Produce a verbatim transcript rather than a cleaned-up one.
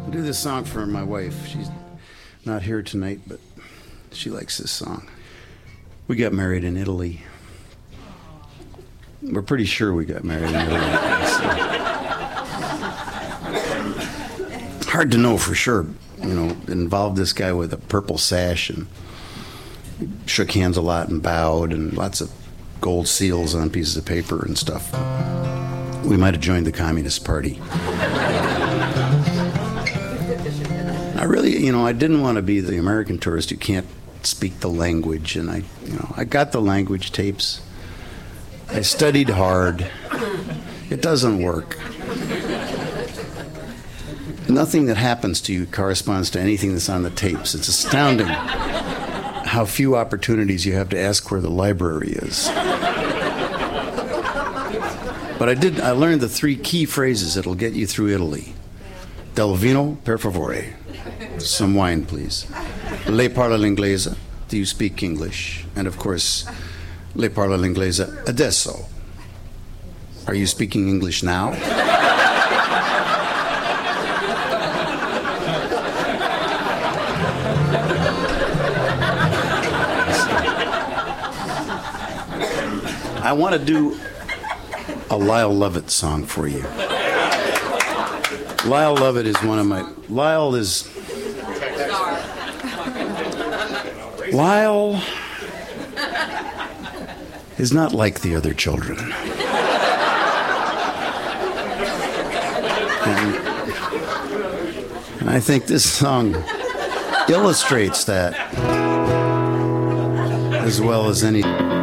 I'll do this song for my wife. She's not here tonight, but she likes this song. We got married in Italy. We're pretty sure we got married in Italy. Hard to know for sure. You know, it involved this guy with a purple sash and shook hands a lot and bowed and lots of gold seals on pieces of paper and stuff. We might have joined the Communist Party. I really, you know, I didn't want to be the American tourist who can't speak the language, and I, you know, I got the language tapes. I studied hard. It doesn't work. Nothing that happens to you corresponds to anything that's on the tapes. It's astounding how few opportunities you have to ask where the library is. But I did, I learned the three key phrases that'll get you through Italy. Del vino, per favore. Some wine, please. Lei parla l'inglese. Do you speak English? And of course, lei parla l'inglese adesso. Are you speaking English now? I want to do a Lyle Lovett song for you. Lyle Lovett is one of my... Lyle is... Lyle is not like the other children. And, and I think this song illustrates that as well as any...